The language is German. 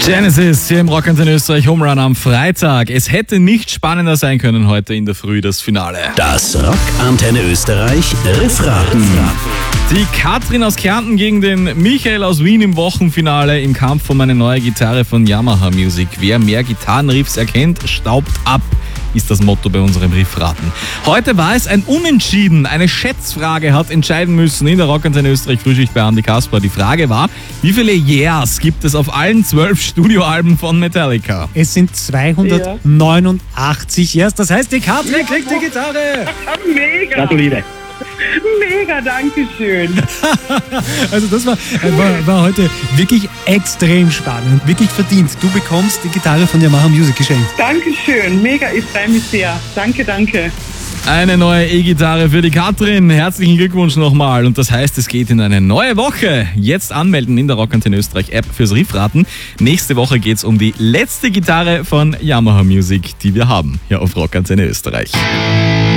Genesis hier im Rockantenne Österreich Home Run am Freitag. Es hätte nicht spannender sein können heute in der Früh, das Finale. Das Rockantenne Österreich Riffraten. Die Katrin aus Kärnten gegen den Michael aus Wien im Wochenfinale im Kampf um eine neue Gitarre von Yamaha Music. Wer mehr Gitarrenriffs erkennt, staubt ab, ist das Motto bei unserem Riffraten. Heute war es ein Unentschieden. Eine Schätzfrage hat entscheiden müssen in der Rockantenne Österreich Frühschicht bei Andi Kasper. Die Frage war, wie viele Yeahs gibt es auf allen 12 Studioalben von Metallica? Es sind 289 Yeahs. Das heißt, die Katrin kriegt die Gitarre. Mega! Gratuliere. Mega, danke schön. Also das war heute wirklich extrem spannend. Wirklich verdient. Du bekommst die Gitarre von Yamaha Music geschenkt. Dankeschön, mega, ich freue mich sehr. Danke, danke. Eine neue E-Gitarre für die Katrin. Herzlichen Glückwunsch nochmal. Und das heißt, es geht in eine neue Woche. Jetzt anmelden in der Rockantenne Österreich App fürs Riffraten. Nächste Woche geht's um die letzte Gitarre von Yamaha Music, die wir haben hier auf Rockantenne Österreich.